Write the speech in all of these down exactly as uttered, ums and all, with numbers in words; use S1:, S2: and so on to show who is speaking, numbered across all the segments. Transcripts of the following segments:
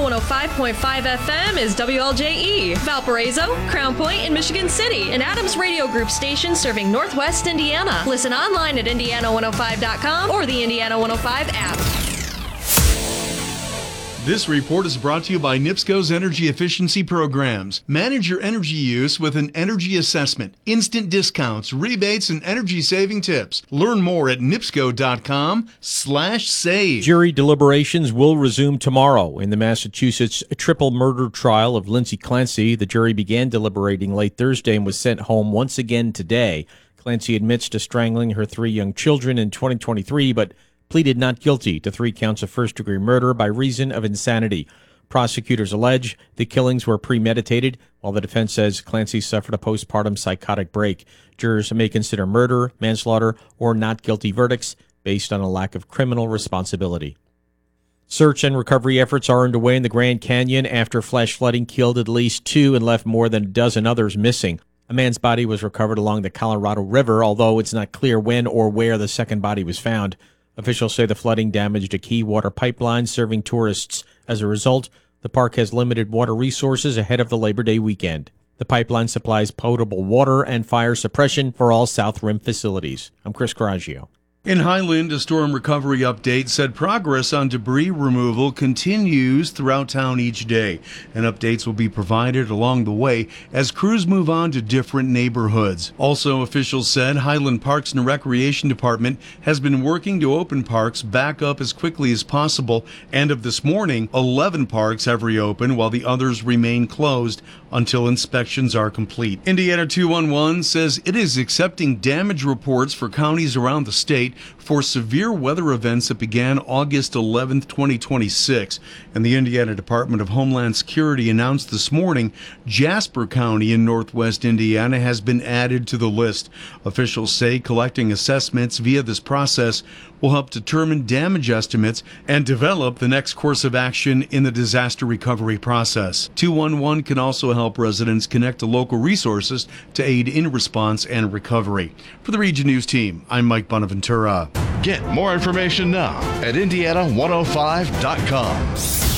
S1: one oh five point five F M is W L J E, Valparaiso, Crown Point, and Michigan City, an Adams Radio Group station serving Northwest Indiana. Listen online at indiana one oh five dot com or the Indiana one oh five app.
S2: This report is brought to you by NIPSCO's Energy Efficiency Programs. Manage your energy use with an energy assessment, instant discounts, rebates, and energy-saving tips. Learn more at nipsco.com slash save.
S3: Jury deliberations will resume tomorrow in the Massachusetts triple murder trial of Lindsay Clancy. The jury began deliberating late Thursday and was sent home once again today. Clancy admits to strangling her three young children in twenty twenty-three, but pleaded not guilty to three counts of first-degree murder by reason of insanity. Prosecutors allege the killings were premeditated, while the defense says Clancy suffered a postpartum psychotic break. Jurors may consider murder, manslaughter, or not guilty verdicts based on a lack of criminal responsibility. Search and recovery efforts are underway in the Grand Canyon after flash flooding killed at least two and left more than a dozen others missing. A man's body was recovered along the Colorado River, although it's not clear when or where the second body was found. Officials say the flooding damaged a key water pipeline serving tourists. As a result, the park has limited water resources ahead of the Labor Day weekend. The pipeline supplies potable water and fire suppression for all South Rim facilities. I'm Chris Coraggio.
S2: In Highland, a storm recovery update said progress on debris removal continues throughout town each day, and updates will be provided along the way as crews move on to different neighborhoods. Also, officials said Highland Parks and Recreation Department has been working to open parks back up as quickly as possible, and of this morning, eleven parks have reopened while the others remain closed until inspections are complete. Indiana two one one says it is accepting damage reports for counties around the state for severe weather events that began August eleventh, twenty twenty-six. And the Indiana Department of Homeland Security announced this morning Jasper County in northwest Indiana has been added to the list. Officials say collecting assessments via this process will help determine damage estimates and develop the next course of action in the disaster recovery process. two one one can also help residents connect to local resources to aid in response and recovery. For the Region News team, I'm Mike Bonaventura.
S4: Get more information now at indiana one oh five dot com.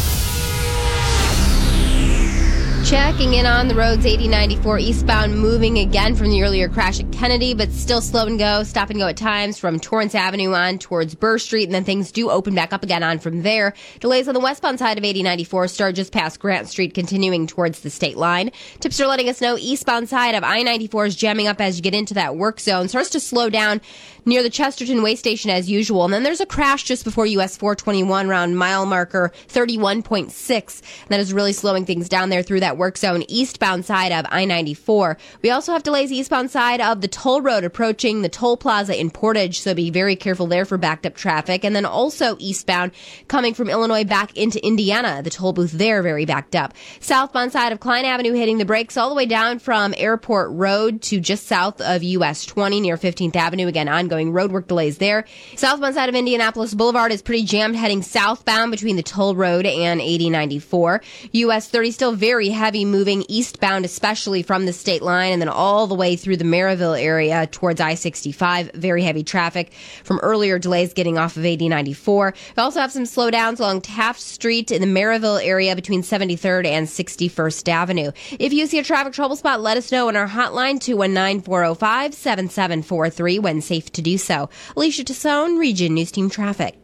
S5: Checking in on the roads, eighty ninety-four eastbound, moving again from the earlier crash at Kennedy, but still slow and go, stop and go at times from Torrance Avenue on towards Burr Street, and then things do open back up again on from there. Delays on the westbound side of eighty ninety-four start just past Grant Street, continuing towards the state line. Tips are letting us know eastbound side of I ninety-four is jamming up as you get into that work zone. Starts to slow down near the Chesterton Way Station as usual. And then there's a crash just before U S four twenty-one around mile marker thirty-one point six. And that is really slowing things down there through that work zone eastbound side of I ninety-four. We also have delays eastbound side of the toll road approaching the toll plaza in Portage, so be very careful there for backed up traffic. And then also eastbound coming from Illinois back into Indiana, the toll booth there very backed up. Southbound side of Klein Avenue hitting the brakes all the way down from Airport Road to just south of U S twenty near fifteenth Avenue. Again, ongoing roadwork delays there. Southbound side of Indianapolis Boulevard is pretty jammed heading southbound between the toll road and eighty ninety-four. U S thirty still very heavy moving eastbound, especially from the state line, and then all the way through the Maryville area towards I sixty-five. Very heavy traffic from earlier delays getting off of eighty ninety-four. We also have some slowdowns along Taft Street in the Maryville area between seventy-third and sixty-first Avenue. If you see a traffic trouble spot, let us know on our hotline, two one nine, four oh five, seven seven four three, when safe to do so. Alicia Tassone, Region News Team Traffic.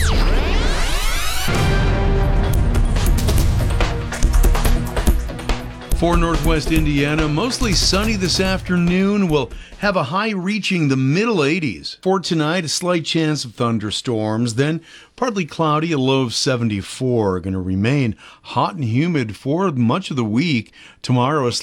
S2: For Northwest Indiana, mostly sunny this afternoon. We'll have a high reaching the middle eighties. For tonight, a slight chance of thunderstorms. Then partly cloudy, a low of seventy-four. Going to remain hot and humid for much of the week. Tomorrow, a